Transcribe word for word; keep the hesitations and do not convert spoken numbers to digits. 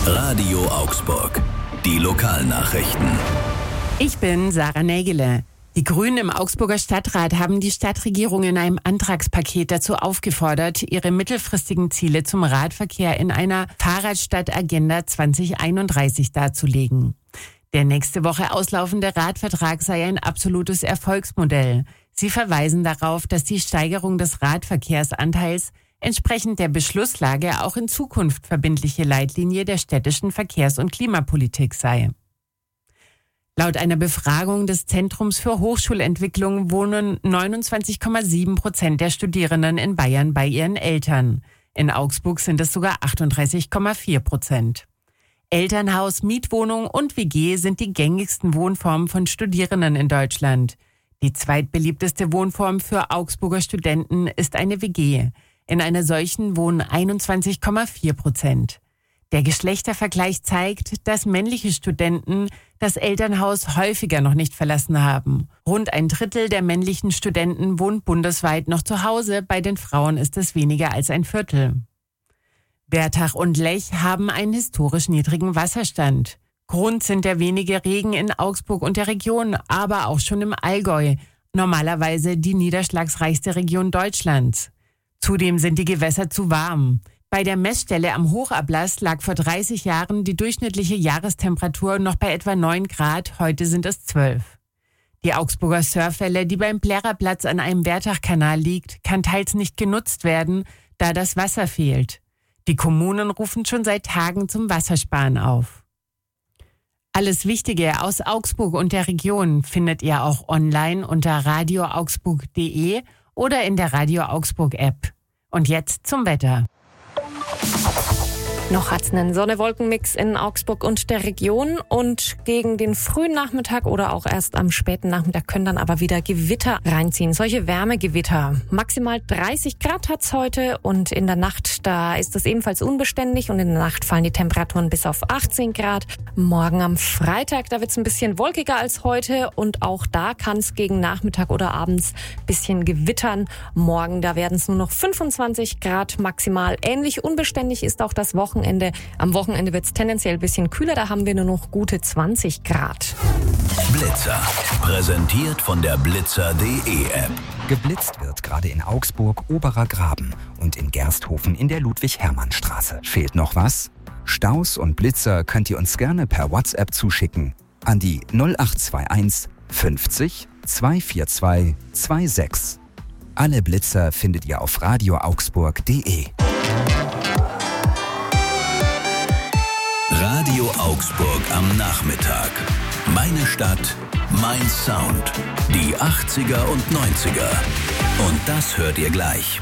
Radio Augsburg. Die Lokalnachrichten. Ich bin Sarah Nägele. Die Grünen im Augsburger Stadtrat haben die Stadtregierung in einem Antragspaket dazu aufgefordert, ihre mittelfristigen Ziele zum Radverkehr in einer Fahrradstadt-Agenda zwanzig einunddreißig darzulegen. Der nächste Woche auslaufende Radvertrag sei ein absolutes Erfolgsmodell. Sie verweisen darauf, dass die Steigerung des Radverkehrsanteils entsprechend der Beschlusslage auch in Zukunft verbindliche Leitlinie der städtischen Verkehrs- und Klimapolitik sei. Laut einer Befragung des Zentrums für Hochschulentwicklung wohnen neunundzwanzig Komma sieben Prozent der Studierenden in Bayern bei ihren Eltern. In Augsburg sind es sogar achtunddreißig Komma vier Prozent. Elternhaus, Mietwohnung und W G sind die gängigsten Wohnformen von Studierenden in Deutschland. Die zweitbeliebteste Wohnform für Augsburger Studenten ist eine W G. In einer solchen wohnen einundzwanzig Komma vier Prozent. Der Geschlechtervergleich zeigt, dass männliche Studenten das Elternhaus häufiger noch nicht verlassen haben. Rund ein Drittel der männlichen Studenten wohnt bundesweit noch zu Hause, bei den Frauen ist es weniger als ein Viertel. Wertach und Lech haben einen historisch niedrigen Wasserstand. Grund sind der wenige Regen in Augsburg und der Region, aber auch schon im Allgäu, normalerweise die niederschlagsreichste Region Deutschlands. Zudem sind die Gewässer zu warm. Bei der Messstelle am Hochablass lag vor dreißig Jahren die durchschnittliche Jahrestemperatur noch bei etwa neun Grad, heute sind es zwölf. Die Augsburger Surfwelle, die beim Plärrerplatz an einem Wertachkanal liegt, kann teils nicht genutzt werden, da das Wasser fehlt. Die Kommunen rufen schon seit Tagen zum Wassersparen auf. Alles Wichtige aus Augsburg und der Region findet ihr auch online unter radio augsburg punkt de oder in der Radio Augsburg App. Und jetzt zum Wetter. Noch hat es einen Sonne-Wolken-Mix in Augsburg und der Region und gegen den frühen Nachmittag oder auch erst am späten Nachmittag können dann aber wieder Gewitter reinziehen. Solche Wärmegewitter. Maximal dreißig Grad hat's heute und in der Nacht, da ist es ebenfalls unbeständig und in der Nacht fallen die Temperaturen bis auf achtzehn Grad. Morgen am Freitag, da wird's ein bisschen wolkiger als heute und auch da kann es gegen Nachmittag oder abends ein bisschen gewittern. Morgen, da werden es nur noch fünfundzwanzig Grad maximal. Ähnlich unbeständig ist auch das Wochenende. Wochenende. Am Wochenende wird es tendenziell ein bisschen kühler, da haben wir nur noch gute zwanzig Grad. Blitzer, präsentiert von der blitzer punkt de App. Geblitzt wird gerade in Augsburg, Oberer Graben und in Gersthofen in der Ludwig-Hermann-Straße. Fehlt noch was? Staus und Blitzer könnt ihr uns gerne per WhatsApp zuschicken an die null acht zwei eins fünfzig zweihundertzweiundvierzig sechsundzwanzig. Alle Blitzer findet ihr auf radio augsburg punkt de. Radio Augsburg am Nachmittag. Meine Stadt, mein Sound. Die achtziger und neunziger. Und das hört ihr gleich.